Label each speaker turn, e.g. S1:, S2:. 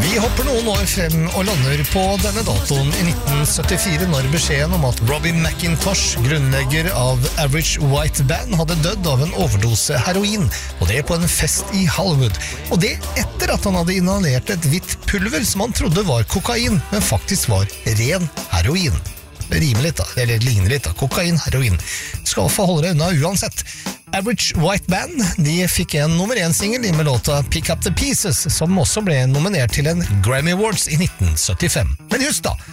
S1: Vi hopper noen år frem og lander på denne datoen i 1974 når beskjeden om at Robbie McIntosh, grunnlegger av Average White Band, hadde dødd av en overdose heroin, og det på en fest i Hollywood. Og det etter at han hadde inhalert et hvitt pulver som han trodde var kokain, men faktisk var ren heroin. Det rimer litt da, eller ligner litt da, kokain, heroin. Skal få holde deg unna uansett. Average White Band, de fikk en nummer 1-singel med låta Pick Up The Pieces, som også ble nominert til en Grammy Awards i 1975. Men husk da,